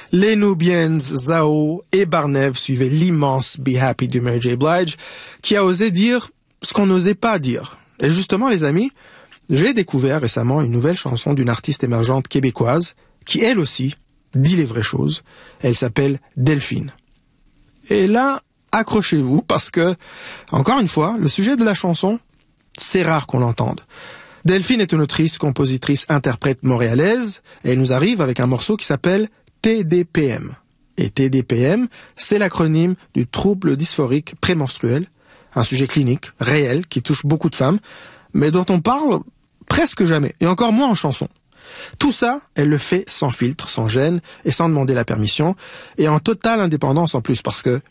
Les Nubians, Zao et Barnev suivaient l'immense Be Happy de Mary J. Blige, qui a osé dire ce qu'on n'osait pas dire. Et justement, les amis, j'ai découvert récemment une nouvelle chanson d'une artiste émergente québécoise, qui elle aussi dit les vraies choses. Elle s'appelle Delphine. Et là, accrochez-vous parce que, encore une fois, le sujet de la chanson, c'est rare qu'on l'entende. Delphine est une autrice, compositrice, interprète montréalaise, et elle nous arrive avec un morceau qui s'appelle TDPM. Et TDPM, c'est l'acronyme du trouble dysphorique prémenstruel, un sujet clinique, réel, qui touche beaucoup de femmes, mais dont on parle presque jamais, et encore moins en chanson. Tout ça, elle le fait sans filtre, sans gêne, et sans demander la permission, et en totale indépendance en plus, parce que